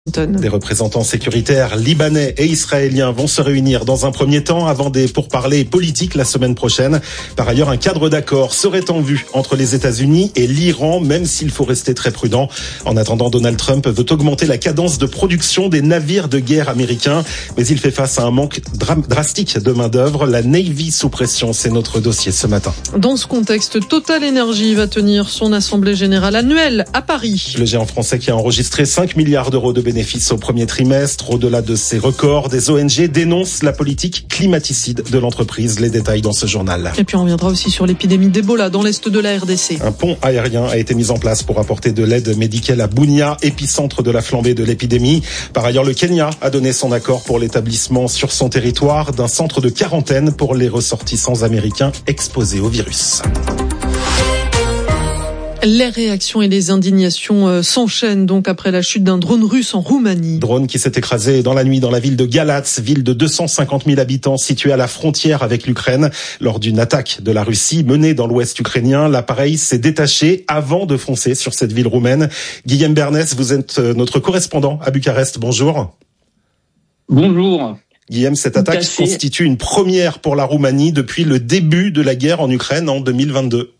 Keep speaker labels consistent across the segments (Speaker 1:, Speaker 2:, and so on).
Speaker 1: Des représentants sécuritaires libanais et israéliens vont se réunir dans un premier temps avant des pourparlers politiques la semaine prochaine. Par ailleurs, un cadre d'accord serait en vue entre les États-Unis et l'Iran, même s'il faut rester très prudent. En attendant, Donald Trump veut augmenter la cadence de production des navires de guerre américains, mais il fait face à un manque drastique de main-d'œuvre. La Navy sous pression, c'est notre dossier ce matin.
Speaker 2: Dans ce contexte, Total Energy va tenir son assemblée générale annuelle à Paris.
Speaker 1: Le géant français qui a enregistré 5 milliards d'euros de bénéfices au premier trimestre. Au-delà de ces records, des ONG dénoncent la politique climaticide de l'entreprise. Les détails dans ce journal.
Speaker 2: Et puis on reviendra aussi sur l'épidémie d'Ebola dans l'est de la RDC.
Speaker 1: Un pont aérien a été mis en place pour apporter de l'aide médicale à Bunia, épicentre de la flambée de l'épidémie. Par ailleurs, le Kenya a donné son accord pour l'établissement sur son territoire d'un centre de quarantaine pour les ressortissants américains exposés au virus.
Speaker 2: Les réactions et les indignations s'enchaînent donc après la chute d'un drone russe en Roumanie.
Speaker 1: Drone qui s'est écrasé dans la nuit dans la ville de Galatz, ville de 250 000 habitants située à la frontière avec l'Ukraine. Lors d'une attaque de la Russie menée dans l'ouest ukrainien, l'appareil s'est détaché avant de foncer sur cette ville roumaine. Guillaume Bernès, vous êtes notre correspondant à Bucarest. Bonjour.
Speaker 3: Bonjour.
Speaker 1: Guillaume, cette attaque constitue une première pour la Roumanie depuis le début de la guerre en Ukraine en 2022.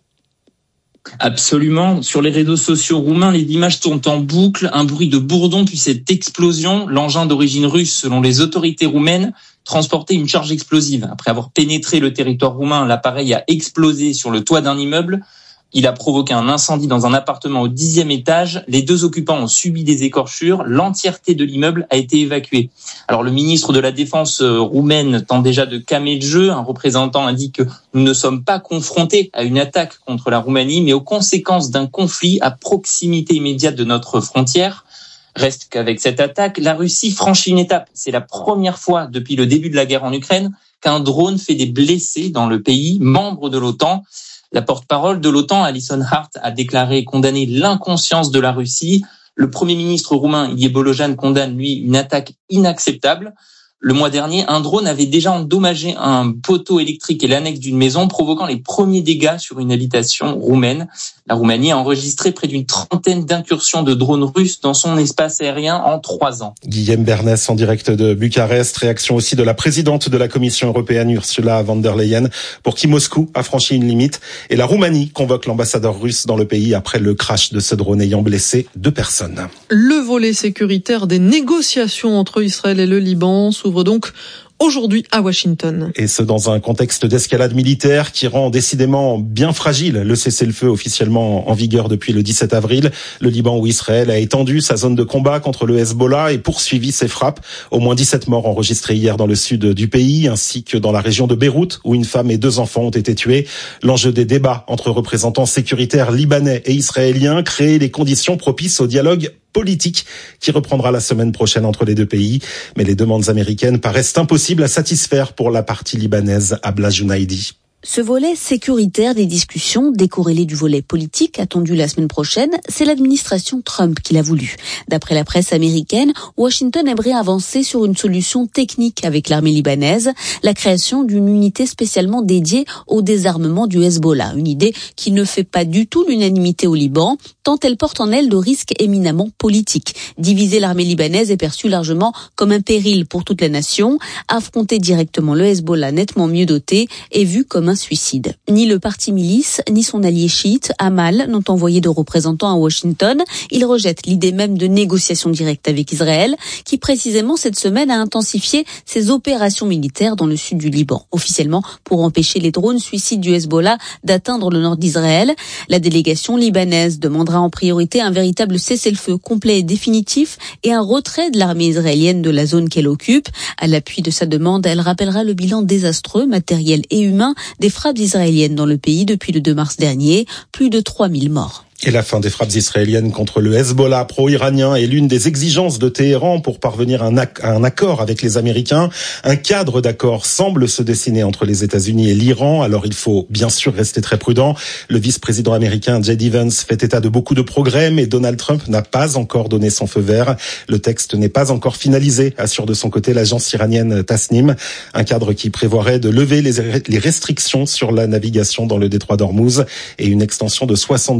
Speaker 3: Absolument. Sur les réseaux sociaux roumains, les images tournent en boucle. Un bruit de bourdon puis cette explosion. L'engin d'origine russe, selon les autorités roumaines, transportait une charge explosive. Après avoir pénétré le territoire roumain, l'appareil a explosé sur le toit d'un immeuble. Il a provoqué un incendie dans un appartement au 10e étage. Les deux occupants ont subi des écorchures. L'entièreté de l'immeuble a été évacuée. Alors, le ministre de la Défense roumaine tente déjà de calmer le jeu. Un représentant indique que nous ne sommes pas confrontés à une attaque contre la Roumanie, mais aux conséquences d'un conflit à proximité immédiate de notre frontière. Reste qu'avec cette attaque, la Russie franchit une étape. C'est la première fois depuis le début de la guerre en Ukraine qu'un drone fait des blessés dans le pays, membre de l'OTAN. La porte-parole de l'OTAN, Alison Hart, a déclaré condamner l'inconscience de la Russie. Le Premier ministre roumain, Ilie Bolojan, condamne, lui, une attaque inacceptable. Le mois dernier, un drone avait déjà endommagé un poteau électrique et l'annexe d'une maison, provoquant les premiers dégâts sur une habitation roumaine. La Roumanie a enregistré près d'une trentaine d'incursions de drones russes dans son espace aérien en 3 ans.
Speaker 1: Guillaume Bernès en direct de Bucarest. Réaction aussi de la présidente de la Commission européenne, Ursula von der Leyen, pour qui Moscou a franchi une limite. Et la Roumanie convoque l'ambassadeur russe dans le pays après le crash de ce drone ayant blessé 2 personnes.
Speaker 2: Le volet sécuritaire des négociations entre Israël et le Liban s'ouvre donc aujourd'hui à Washington.
Speaker 1: Et ce, dans un contexte d'escalade militaire qui rend décidément bien fragile le cessez-le-feu officiellement en vigueur depuis le 17 avril. Le Liban ou Israël a étendu sa zone de combat contre le Hezbollah et poursuivi ses frappes. Au moins 17 morts enregistrés hier dans le sud du pays, ainsi que dans la région de Beyrouth, où une femme et 2 enfants ont été tués. L'enjeu des débats entre représentants sécuritaires libanais et israéliens, créer les conditions propices au dialogue politique qui reprendra la semaine prochaine entre les deux pays. Mais les demandes américaines paraissent impossibles à satisfaire pour la partie libanaise. Abla Junaidi.
Speaker 4: Ce volet sécuritaire des discussions, décorrélé du volet politique attendu la semaine prochaine, c'est l'administration Trump qui l'a voulu. D'après la presse américaine, Washington aimerait avancer sur une solution technique avec l'armée libanaise, la création d'une unité spécialement dédiée au désarmement du Hezbollah. Une idée qui ne fait pas du tout l'unanimité au Liban, tant elle porte en elle de risques éminemment politiques. Diviser l'armée libanaise est perçu largement comme un péril pour toute la nation. Affronter directement le Hezbollah nettement mieux doté est vu comme un suicide. Ni le parti milice, ni son allié chiite, Amal, n'ont envoyé de représentants à Washington. Ils rejettent l'idée même de négociations directes avec Israël, qui précisément cette semaine a intensifié ses opérations militaires dans le sud du Liban, officiellement pour empêcher les drones suicides du Hezbollah d'atteindre le nord d'Israël. La délégation libanaise demandera en priorité un véritable cessez-le-feu complet et définitif et un retrait de l'armée israélienne de la zone qu'elle occupe. À l'appui de sa demande, elle rappellera le bilan désastreux, matériel et humain, des frappes israéliennes dans le pays depuis le 2 mars dernier, plus de 3000 morts.
Speaker 1: Et la fin des frappes israéliennes contre le Hezbollah pro-iranien est l'une des exigences de Téhéran pour parvenir à un accord avec les Américains. Un cadre d'accord semble se dessiner entre les États-Unis et l'Iran. Alors il faut bien sûr rester très prudent. Le vice-président américain J.D. Vance fait état de beaucoup de progrès, mais Donald Trump n'a pas encore donné son feu vert. Le texte n'est pas encore finalisé, assure de son côté l'agence iranienne Tasnim. Un cadre qui prévoirait de lever les restrictions sur la navigation dans le détroit d'Ormuz et une extension de 60 jours du cessez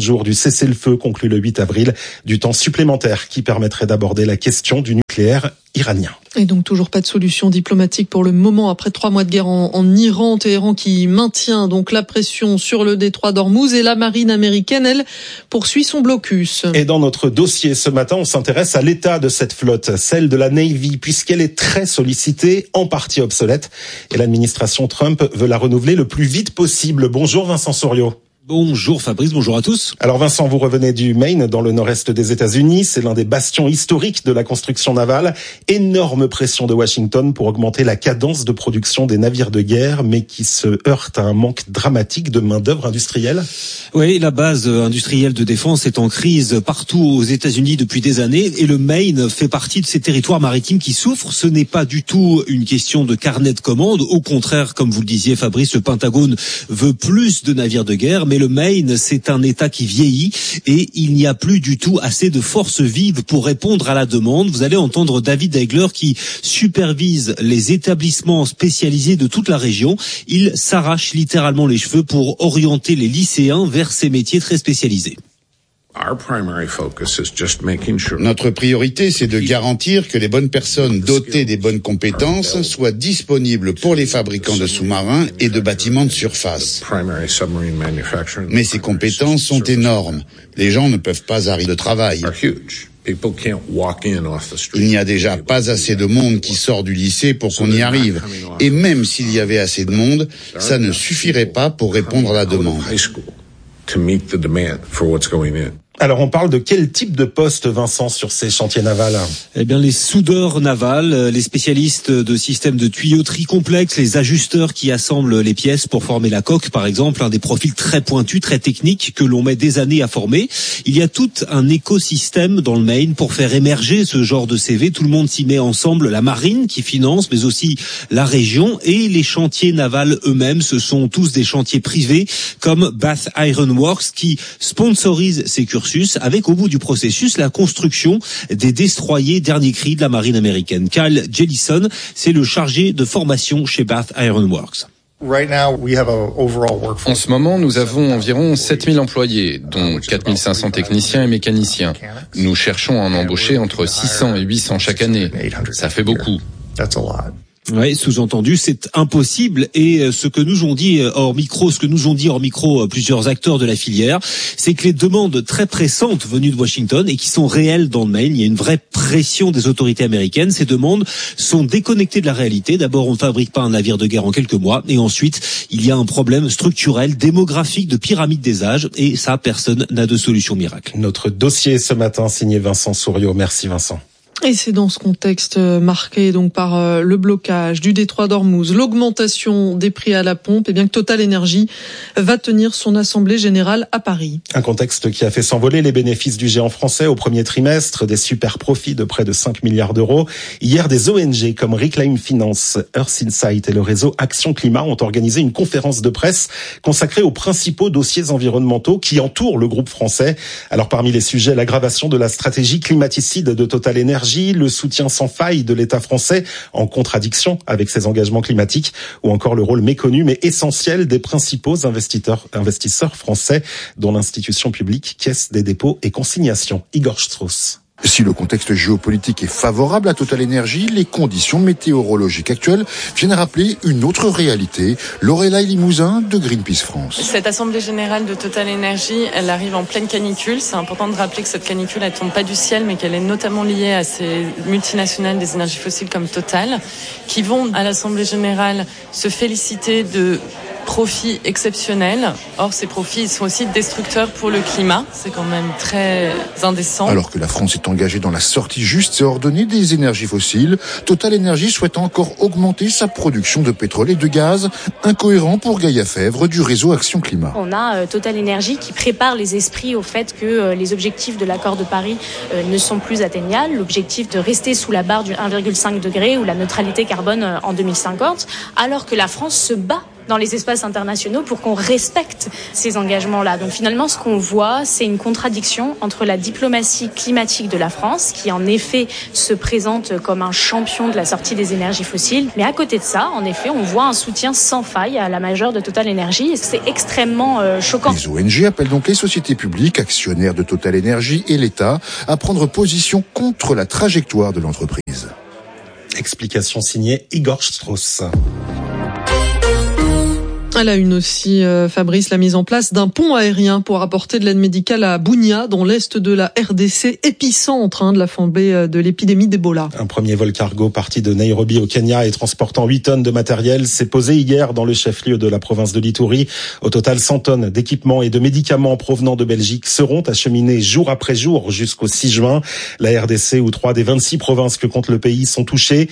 Speaker 1: cessez-le-feu conclu le 8 avril, du temps supplémentaire qui permettrait d'aborder la question du nucléaire iranien.
Speaker 2: Et donc toujours pas de solution diplomatique pour le moment après 3 mois de guerre en Iran. Téhéran qui maintient donc la pression sur le détroit d'Ormuz et la marine américaine, elle, poursuit son blocus.
Speaker 1: Et dans notre dossier ce matin, on s'intéresse à l'état de cette flotte, celle de la Navy, puisqu'elle est très sollicitée, en partie obsolète. Et l'administration Trump veut la renouveler le plus vite possible. Bonjour Vincent Souriau.
Speaker 5: Bonjour Fabrice, bonjour à tous.
Speaker 1: Alors Vincent, vous revenez du Maine, dans le nord-est des États-Unis. C'est l'un des bastions historiques de la construction navale. Énorme pression de Washington pour augmenter la cadence de production des navires de guerre, mais qui se heurte à un manque dramatique de main-d'œuvre industrielle.
Speaker 5: Oui, la base industrielle de défense est en crise partout aux États-Unis depuis des années et le Maine fait partie de ces territoires maritimes qui souffrent. Ce n'est pas du tout une question de carnet de commandes. Au contraire, comme vous le disiez Fabrice, le Pentagone veut plus de navires de guerre, mais le Maine, c'est un État qui vieillit et il n'y a plus du tout assez de forces vives pour répondre à la demande. Vous allez entendre David Eigler qui supervise les établissements spécialisés de toute la région. Il s'arrache littéralement les cheveux pour orienter les lycéens vers ces métiers très spécialisés.
Speaker 6: Notre priorité, c'est de garantir que les bonnes personnes dotées des bonnes compétences soient disponibles pour les fabricants de sous-marins et de bâtiments de surface. Mais ces compétences sont énormes. Les gens ne peuvent pas arriver de travail. Il n'y a déjà pas assez de monde qui sort du lycée pour qu'on y arrive. Et même s'il y avait assez de monde, ça ne suffirait pas pour répondre à la demande.
Speaker 1: Alors on parle de quel type de poste, Vincent, sur ces chantiers navals?
Speaker 5: Eh bien les soudeurs navals, les spécialistes de systèmes de tuyauterie complexes, les ajusteurs qui assemblent les pièces pour former la coque par exemple, des profils très pointus, très techniques que l'on met des années à former. Il y a tout un écosystème dans le Maine pour faire émerger ce genre de CV. Tout le monde s'y met ensemble, la marine qui finance, mais aussi la région et les chantiers navals eux-mêmes. Ce sont tous des chantiers privés comme Bath Iron Works qui sponsorise ces cursus avec au bout du processus la construction des destroyers dernier cri de la marine américaine. Kyle Jellison, c'est le chargé de formation chez Bath Iron Works.
Speaker 7: En ce moment, nous avons environ 7000 employés, dont 4500 techniciens et mécaniciens. Nous cherchons à en embaucher entre 600 et 800 chaque année. Ça fait beaucoup.
Speaker 5: Oui, sous-entendu, c'est impossible. Et ce que nous ont dit hors micro, plusieurs acteurs de la filière, c'est que les demandes très pressantes venues de Washington et qui sont réelles dans le Maine, il y a une vraie pression des autorités américaines. Ces demandes sont déconnectées de la réalité. D'abord, on ne fabrique pas un navire de guerre en quelques mois, et ensuite, il y a un problème structurel, démographique, de pyramide des âges, et ça, personne n'a de solution miracle.
Speaker 1: Notre dossier ce matin, signé Vincent Souriau. Merci Vincent.
Speaker 2: Et c'est dans ce contexte marqué donc par le blocage du détroit d'Ormuz, l'augmentation des prix à la pompe, et bien que Total Energy va tenir son assemblée générale à Paris. Un contexte qui a fait s'envoler les bénéfices du géant français au premier trimestre, des super profits de près de 5 milliards d'euros. Hier, des ONG comme Reclaim Finance, Earth Insight et le réseau Action Climat ont organisé une conférence de presse consacrée aux principaux dossiers environnementaux qui entourent le groupe français. Alors parmi les sujets, l'aggravation de la stratégie climaticide de Total Energy, le soutien sans faille de l'État français en contradiction avec ses engagements climatiques, ou encore le rôle méconnu mais essentiel des principaux investisseurs français, dont l'institution publique Caisse des dépôts et consignations. Igor Strauss.
Speaker 8: Si le contexte géopolitique est favorable à Total Energy, les conditions météorologiques actuelles viennent rappeler une autre réalité. Lorelai Limousin de Greenpeace France.
Speaker 9: Cette assemblée générale de Total Energy, elle arrive en pleine canicule. C'est important de rappeler que cette canicule, elle tombe pas du ciel, mais qu'elle est notamment liée à ces multinationales des énergies fossiles comme Total, qui vont à l'assemblée générale se féliciter de profits exceptionnels. Or, ces profits sont aussi destructeurs pour le climat. C'est quand même très indécent.
Speaker 8: Alors que la France est engagée dans la sortie juste et ordonnée des énergies fossiles, Total Energy souhaite encore augmenter sa production de pétrole et de gaz, incohérent pour Gaïa Fèvre du réseau Action Climat.
Speaker 10: On a Total Energy qui prépare les esprits au fait que les objectifs de l'accord de Paris ne sont plus atteignables. L'objectif de rester sous la barre du 1,5 degré ou la neutralité carbone en 2050, alors que la France se bat dans les espaces internationaux pour qu'on respecte ces engagements-là. Donc finalement, ce qu'on voit, c'est une contradiction entre la diplomatie climatique de la France, qui en effet se présente comme un champion de la sortie des énergies fossiles. Mais à côté de ça, en effet, on voit un soutien sans faille à la majeure de Total Energy. Et c'est extrêmement choquant.
Speaker 8: Les ONG appellent donc les sociétés publiques, actionnaires de Total Energy et l'État, à prendre position contre la trajectoire de l'entreprise.
Speaker 1: Explication signée Igor Strauss.
Speaker 2: À la une aussi, Fabrice, la mise en place d'un pont aérien pour apporter de l'aide médicale à Bunia, dans l'est de la RDC, épicentre de la flambée de l'épidémie d'Ebola.
Speaker 1: Un premier vol cargo parti de Nairobi au Kenya et transportant 8 tonnes de matériel s'est posé hier dans le chef-lieu de la province de l'Ituri. Au total, 100 tonnes d'équipements et de médicaments provenant de Belgique seront acheminés jour après jour jusqu'au 6 juin. La RDC, où 3 des 26 provinces que compte le pays sont touchées,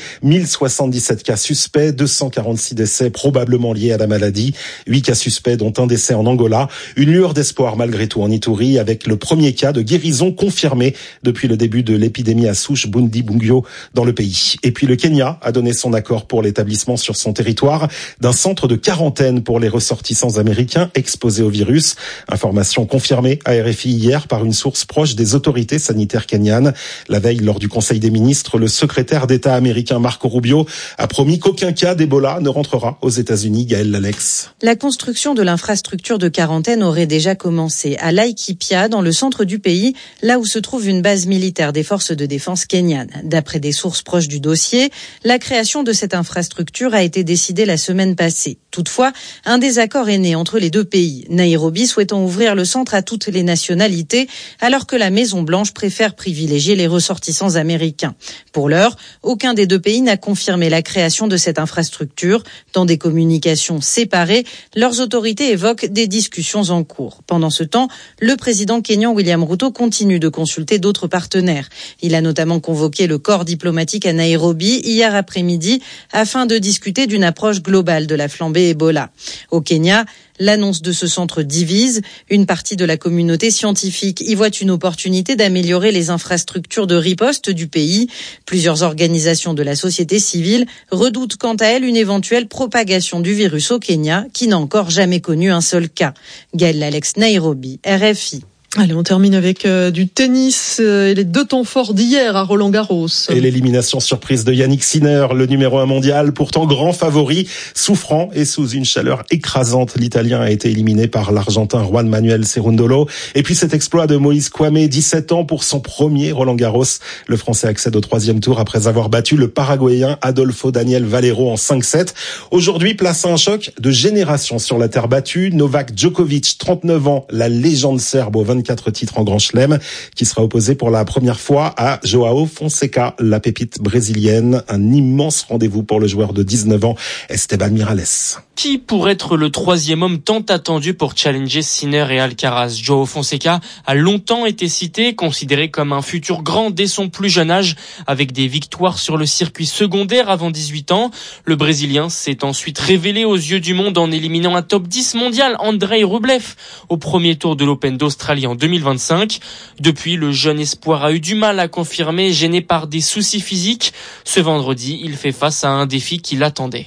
Speaker 1: 1077 cas suspects, 246 décès probablement liés à la maladie. 8 cas suspects, dont un décès en Angola. Une lueur d'espoir malgré tout en Ituri, avec le premier cas de guérison confirmé depuis le début de l'épidémie à souche Bundibugyo dans le pays. Et puis le Kenya a donné son accord pour l'établissement sur son territoire d'un centre de quarantaine pour les ressortissants américains exposés au virus. Information confirmée à RFI hier par une source proche des autorités sanitaires kenyanes. La veille, lors du Conseil des ministres, le secrétaire d'État américain Marco Rubio a promis qu'aucun cas d'Ebola ne rentrera aux États-Unis. Gaëlle Lalex.
Speaker 11: La construction de l'infrastructure de quarantaine aurait déjà commencé à Laikipia, dans le centre du pays, là où se trouve une base militaire des forces de défense kenyanes. D'après des sources proches du dossier, la création de cette infrastructure a été décidée la semaine passée. Toutefois, un désaccord est né entre les deux pays, Nairobi souhaitant ouvrir le centre à toutes les nationalités, alors que la Maison-Blanche préfère privilégier les ressortissants américains. Pour l'heure, aucun des deux pays n'a confirmé la création de cette infrastructure. Dans des communications séparées, leurs autorités évoquent des discussions en cours. Pendant ce temps, le président kényan William Ruto continue de consulter d'autres partenaires. Il a notamment convoqué le corps diplomatique à Nairobi hier après-midi afin de discuter d'une approche globale de la flambée Ebola. Au Kenya, l'annonce de ce centre divise. Une partie de la communauté scientifique y voit une opportunité d'améliorer les infrastructures de riposte du pays. Plusieurs organisations de la société civile redoutent quant à elles une éventuelle propagation du virus au Kenya, qui n'a encore jamais connu un seul cas. Gaëlle Alex, Nairobi, RFI.
Speaker 2: Allez, on termine avec du tennis et les deux temps forts d'hier à Roland-Garros.
Speaker 1: Et l'élimination surprise de Yannick Sinner, le numéro 1 mondial, pourtant grand favori, souffrant et sous une chaleur écrasante. L'Italien a été éliminé par l'Argentin Juan Manuel Cerundolo. Et puis cet exploit de Moïse Kouamé, 17 ans pour son premier Roland-Garros. Le Français accède au 3e tour après avoir battu le Paraguayen Adolfo Daniel Valero en 5-7. Aujourd'hui, place à un choc de génération sur la terre battue. Novak Djokovic, 39 ans, la légende serbe au 24 titres en Grand Chelem, qui sera opposé pour la première fois à Joao Fonseca, la pépite brésilienne. Un immense rendez-vous pour le joueur de 19 ans, Esteban Miralles.
Speaker 12: Qui pourrait être le troisième homme tant attendu pour challenger Sinner et Alcaraz? Joao Fonseca a longtemps été cité, considéré comme un futur grand dès son plus jeune âge, avec des victoires sur le circuit secondaire avant 18 ans. Le Brésilien s'est ensuite révélé aux yeux du monde en éliminant un top 10 mondial, Andrei Rublev, au premier tour de l'Open d'Australie en 2025. Depuis, le jeune espoir a eu du mal à confirmer, gêné par des soucis physiques. Ce vendredi, il fait face à un défi qui l'attendait.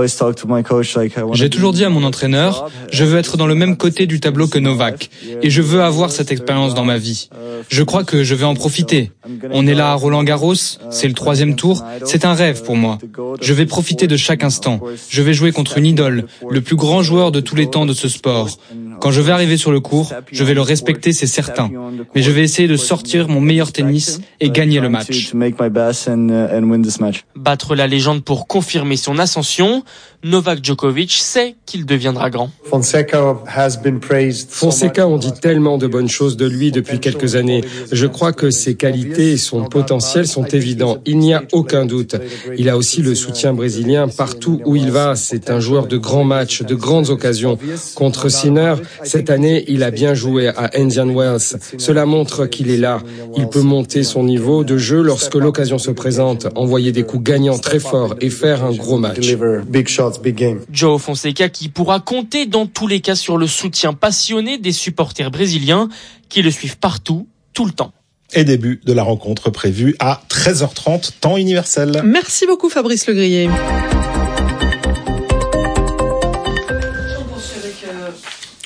Speaker 13: J'ai toujours dit à mon entraîneur, je veux être dans le même côté du tableau que Novak, et je veux avoir cette expérience dans ma vie. Je crois que je vais en profiter. On est là à Roland-Garros, c'est le 3e tour, c'est un rêve pour moi. Je vais profiter de chaque instant. Je vais jouer contre une idole, le plus grand joueur de tous les temps de ce sport. Quand je vais arriver sur le court, je vais le respecter, c'est certain. Mais je vais essayer de sortir mon meilleur tennis et gagner le match.
Speaker 12: Battre la légende pour confirmer son ascension. Novak Djokovic sait qu'il deviendra grand.
Speaker 14: Fonseca, on dit tellement de bonnes choses de lui depuis quelques années. Je crois que ses qualités et son potentiel sont évidents. Il n'y a aucun doute. Il a aussi le soutien brésilien partout où il va. C'est un joueur de grands matchs, de grandes occasions. Contre Sinner, cette année, il a bien joué à Indian Wells. Cela montre qu'il est là. Il peut monter son niveau de jeu lorsque l'occasion se présente, envoyer des coups gagnants très forts et faire un gros match.
Speaker 12: Joao Fonseca qui pourra compter dans tous les cas sur le soutien passionné des supporters brésiliens qui le suivent partout, tout le temps.
Speaker 1: Et début de la rencontre prévue à 13h30, temps universel.
Speaker 2: Merci beaucoup Fabrice Legrier.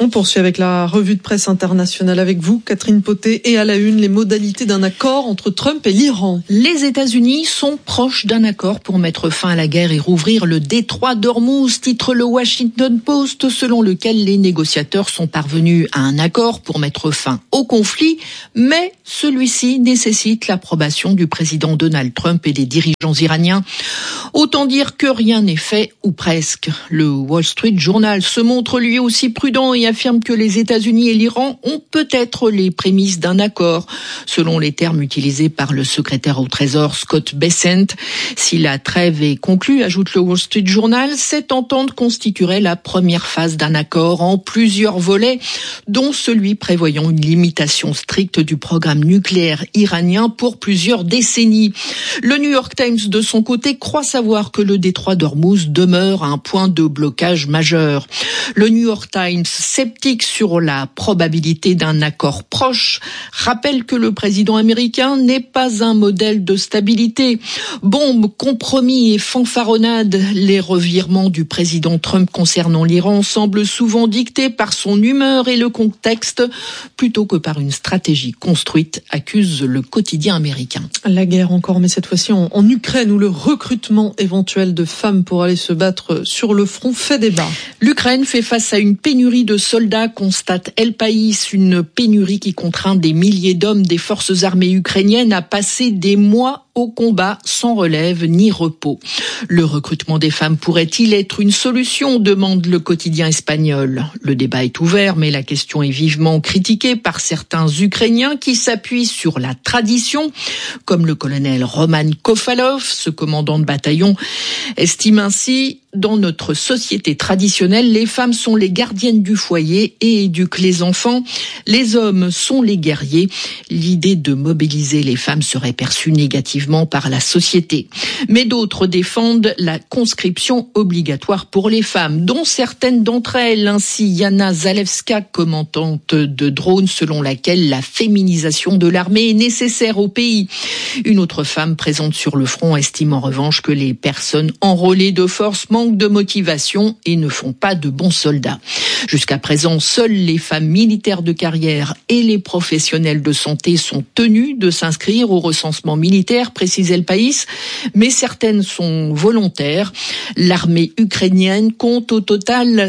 Speaker 2: On poursuit avec la revue de presse internationale avec vous, Catherine Potet, et à la une, les modalités d'un accord entre Trump et l'Iran.
Speaker 15: Les États-Unis sont proches d'un accord pour mettre fin à la guerre et rouvrir le détroit d'Ormuz, titre le Washington Post, selon lequel les négociateurs sont parvenus à un accord pour mettre fin au conflit, mais celui-ci nécessite l'approbation du président Donald Trump et des dirigeants iraniens. Autant dire que rien n'est fait, ou presque. Le Wall Street Journal se montre lui aussi prudent et affirme que les États-Unis et l'Iran ont peut-être les prémices d'un accord, selon les termes utilisés par le secrétaire au Trésor Scott Bessent. Si la trêve est conclue, ajoute le Wall Street Journal, cette entente constituerait la première phase d'un accord en plusieurs volets, dont celui prévoyant une limitation stricte du programme nucléaire iranien pour plusieurs décennies. Le New York Times, de son côté, croit savoir que le détroit d'Ormuz demeure un point de blocage majeur. Le New York Times, sceptique sur la probabilité d'un accord proche, rappelle que le président américain n'est pas un modèle de stabilité. Bombes, compromis et fanfaronnades, les revirements du président Trump concernant l'Iran semblent souvent dictés par son humeur et le contexte, plutôt que par une stratégie construite, accuse le quotidien américain.
Speaker 2: La guerre encore, mais cette fois-ci en Ukraine, où le recrutement éventuel de femmes pour aller se battre sur le front fait débat.
Speaker 15: L'Ukraine fait face à une pénurie de soldats, constate El País, une pénurie qui contraint des milliers d'hommes des forces armées ukrainiennes à passer des mois au combat sans relève ni repos. Le recrutement des femmes pourrait-il être une solution, demande le quotidien espagnol. Le débat est ouvert, mais la question est vivement critiquée par certains Ukrainiens qui s'appuient sur la tradition, comme le colonel Roman Kofalov, ce commandant de bataillon, estime ainsi: dans notre société traditionnelle, les femmes sont les gardiennes du foyer et éduquent les enfants. Les hommes sont les guerriers. L'idée de mobiliser les femmes serait perçue négativement par la société. Mais d'autres défendent la conscription obligatoire pour les femmes, dont certaines d'entre elles. Ainsi, Yana Zalewska, commandante de drone, selon laquelle la féminisation de l'armée est nécessaire au pays. Une autre femme présente sur le front estime en revanche que les personnes enrôlées de force manquent de motivation et ne font pas de bons soldats. Jusqu'à présent, seules les femmes militaires de carrière et les professionnels de santé sont tenus de s'inscrire au recensement militaire, précise El País, mais certaines sont volontaires. L'armée ukrainienne compte au total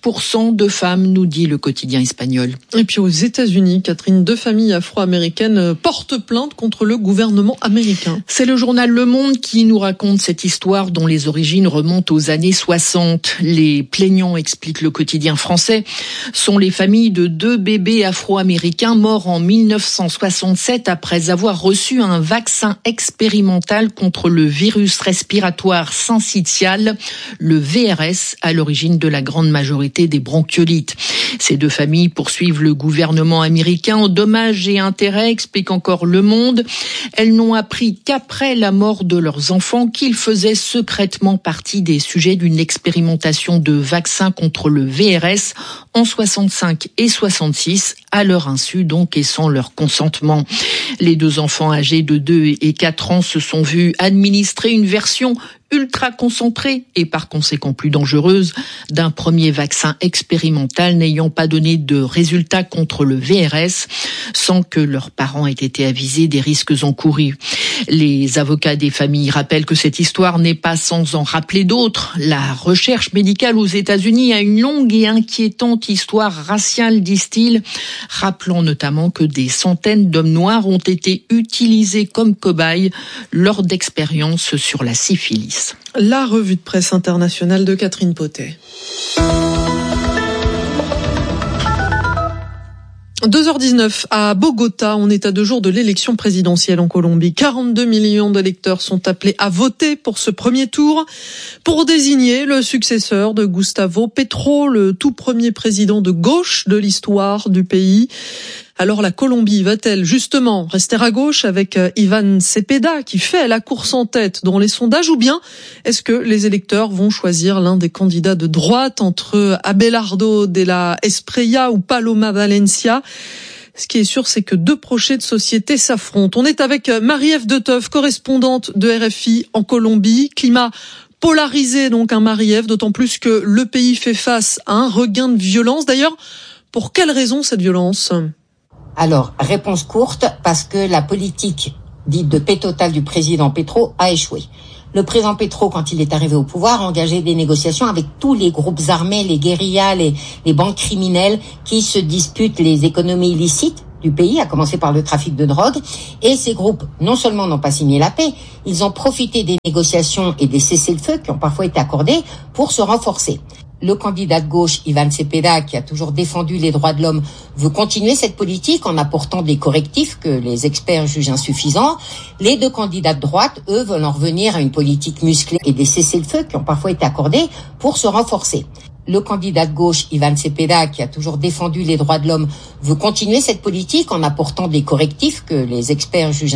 Speaker 15: 7% de femmes, nous dit le quotidien espagnol.
Speaker 2: Et puis aux États-Unis, Catherine, 2 familles afro-américaines portent plainte contre le gouvernement américain.
Speaker 15: C'est le journal Le Monde qui nous raconte cette histoire dont les origines remontent aux années 60. Les plaignants, explique le quotidien français, sont les familles de 2 bébés afro-américains morts en 1967 après avoir reçu un vaccin expérimental contre le virus respiratoire syncytial, le VRS, à l'origine de la grande majorité des bronchiolites. Ces 2 familles poursuivent le gouvernement américain en dommages et intérêts, explique encore Le Monde. Elles n'ont appris qu'après la mort de leurs enfants qu'ils faisaient secrètement partie des sujets d'une expérimentation de vaccins contre le VRS en 65 et 66, à leur insu donc et sans leur consentement. Les 2 enfants âgés de 2 et 4 ans se sont vus administrer une version ultra concentrée et par conséquent plus dangereuse d'un premier vaccin expérimental n'ayant pas donné de résultats contre le VRS, sans que leurs parents aient été avisés des risques encourus. Les avocats des familles rappellent que cette histoire n'est pas sans en rappeler d'autres. La recherche médicale aux États-Unis a une longue et inquiétante histoire raciale, disent-ils, rappelant notamment que des centaines d'hommes noirs ont été utilisés comme cobayes lors d'expériences sur la syphilis.
Speaker 2: La revue de presse internationale de Catherine Potet. 2h19 à Bogota, on est à 2 jours de l'élection présidentielle en Colombie. 42 millions d'électeurs sont appelés à voter pour ce premier tour pour désigner le successeur de Gustavo Petro, le tout premier président de gauche de l'histoire du pays. Alors la Colombie va-t-elle justement rester à gauche avec Iván Cepeda qui fait la course en tête dans les sondages, ou bien est-ce que les électeurs vont choisir l'un des candidats de droite entre Abelardo de la Espriella ou Paloma Valencia? Ce qui est sûr, c'est que 2 projets de société s'affrontent. On est avec Marie-Ève Deteuve, correspondante de RFI en Colombie. Climat polarisé donc, Marie-Ève, d'autant plus que le pays fait face à un regain de violence. D'ailleurs, Pour quelles raisons cette violence ?
Speaker 16: Alors, réponse courte, parce que la politique dite de paix totale du président Petro a échoué. Le président Petro, quand il est arrivé au pouvoir, a engagé des négociations avec tous les groupes armés, les guérillas, les banques criminelles qui se disputent les économies illicites du pays, à commencer par le trafic de drogue. Et ces groupes, non seulement n'ont pas signé la paix, ils ont profité des négociations et des cessez-le-feu qui ont parfois été accordés pour se renforcer. Le candidat de gauche, Ivan Cepeda, qui a toujours défendu les droits de l'homme, veut continuer cette politique en apportant des correctifs que les experts jugent insuffisants. Les deux candidats de droite, eux, veulent en revenir à une politique musclée et des cessez-le-feu qui ont parfois été accordés pour se renforcer. Le candidat de gauche, Ivan Cepeda, qui a toujours défendu les droits de l'homme, veut continuer cette politique en apportant des correctifs que les experts jugent